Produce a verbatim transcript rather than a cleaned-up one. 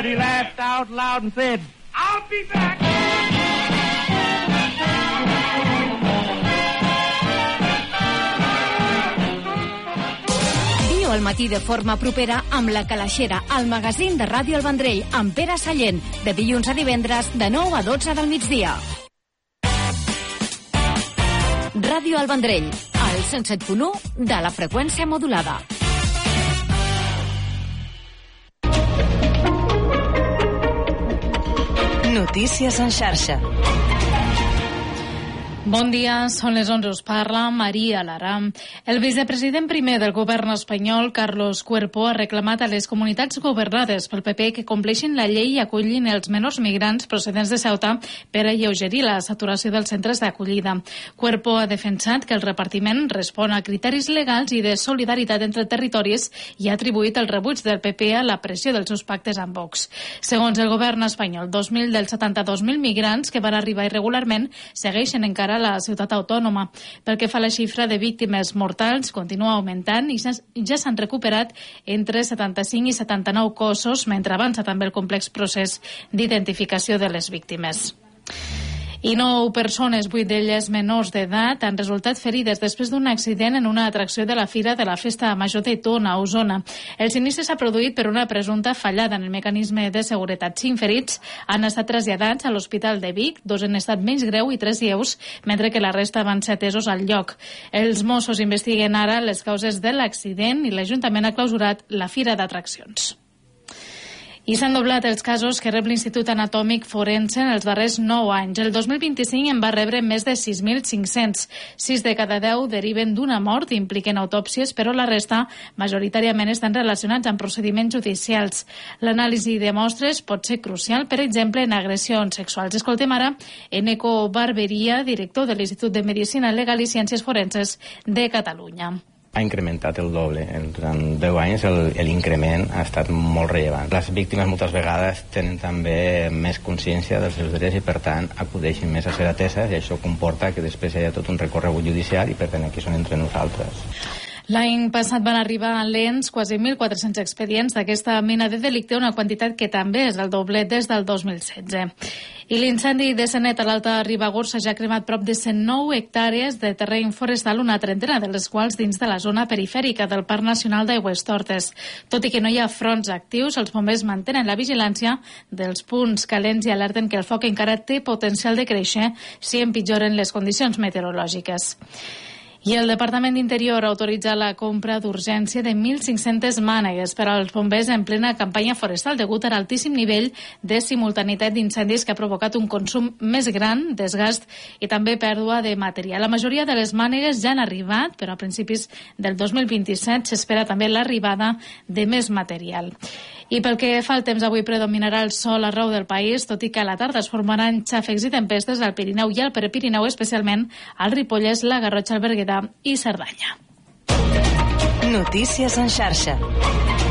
He laughed out loud and said, I'll be back. Viu al matí de forma propera amb La Calaixera, el magazín de Ràdio El Vendrell, amb Pere Sallent, de dilluns a divendres, de nou a dotze del migdia. Ràdio El Vendrell, al cent set punt u de la freqüència modulada. Notícies en xarxa. Bon dia, són les onze, us parla Maria Lara. El vicepresident primer del govern espanyol, Carlos Cuerpo, ha reclamat a les comunitats governades pel P P que compleixin la llei i acollin els menors migrants procedents de Ceuta per alleugerir la saturació dels centres d'acollida. Cuerpo ha defensat que el repartiment respon a criteris legals i de solidaritat entre territoris i ha atribuït el rebuig del P P a la pressió dels seus pactes amb Vox. Segons el govern espanyol, dos mil dels setanta-dos mil migrants que van arribar irregularment segueixen encara a la ciutat autònoma. Pel que fa a la xifra de víctimes mortals, continua augmentant i ja s'han recuperat entre setanta-cinc i setanta-nou cossos, mentre avança també el complex procés d'identificació de les víctimes. I nou persones, vuit d'elles menors d'edat, han resultat ferides després d'un accident en una atracció de la Fira de la Festa Major de Tona, a Osona. El sinistre s'ha produït per una presumpta fallada en el mecanisme de seguretat. Cinc ferits han estat traslladats a l'Hospital de Vic, dos en estat menys greu i tres lleus, mentre que la resta van ser atesos al lloc. Els Mossos investiguen ara les causes de l'accident i l'Ajuntament ha clausurat la Fira d'Atraccions. I s'han doblat els casos que rep l'Institut Anatòmic Forense en els darrers nou anys. El dos mil vint-i-cinc en va rebre més de sis mil cinc-cents. Sis de cada deu deriven d'una mort i impliquen autòpsies, però la resta majoritàriament estan relacionats amb procediments judicials. L'anàlisi de mostres pot ser crucial, per exemple, en agressions sexuals. Escoltem ara Eneco Barberia, director de l'Institut de Medicina Legal i Ciències Forenses de Catalunya. Ha incrementat el doble. Durant deu anys l'increment ha estat molt rellevant. Les víctimes moltes vegades tenen també més consciència dels seus drets i per tant acudeixen més a ser ateses i això comporta que després hi ha tot un recorregut judicial i per tant aquí són entre nosaltres. L'any passat van arribar a l'E N S quasi mil quatre-cents expedients d'aquesta mena de delicte, una quantitat que també és el doble des del dos mil setze. I l'incendi de Sanet a l'Alta Ribagorça ja ha cremat prop de cent nou hectàrees de terreny forestal, una trentena de les quals dins de la zona perifèrica del Parc Nacional d'Aigüestortes. Tot i que no hi ha fronts actius, els bombers mantenen la vigilància dels punts calents i alerten que el foc encara té potencial de créixer si empitjoren les condicions meteorològiques. I el Departament d'Interior ha autoritzat la compra d'urgència de mil cinc-centes mànegues per als bombers en plena campanya forestal degut a l'altíssim nivell de simultaneïtat d'incendis que ha provocat un consum més gran, desgast i també pèrdua de material. La majoria de les mànegues ja han arribat, però a principis del dos mil vint-i-set s'espera també l'arribada de més material. I pel que fa al temps, avui predominarà el sol arreu del país, tot i que a la tarda es formaran xàfecs i tempestes al Pirineu i al Prepirineu, especialment al Ripollès, la Garrotxa, el Berguedà i Cerdanya. Notícies en xarxa.